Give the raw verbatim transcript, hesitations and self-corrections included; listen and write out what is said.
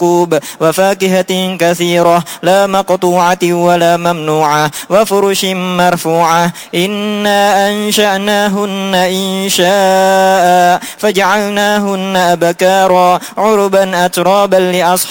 وأكوب وفاكهة كثيرة لا مقطوعة ولا ممنوعة وفرش مرفوعة إنا أنشأناهن إن شاء فجعلناهن أبكارا عربا أترابا لأصحاب